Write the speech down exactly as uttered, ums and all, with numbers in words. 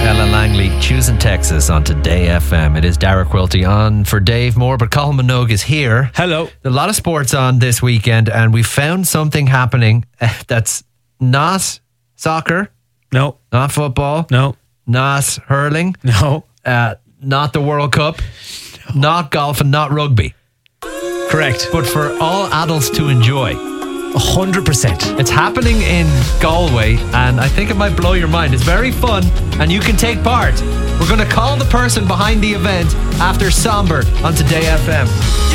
Ella Langley, choosing Texas on Today F M. It is Dara Quilty on for Dave Moore, but Colin Minogue is here. Hello. A lot of sports on this weekend, and we found something happening that's not soccer, No. not football, No. not hurling, No. uh, not the World Cup, not golf, and not rugby. Correct. But for all adults to enjoy. A hundred percent. It's happening in Galway, and I think it might blow your mind. It's very fun, and you can take part. We're going to call the person behind the event after Somber on Today F M.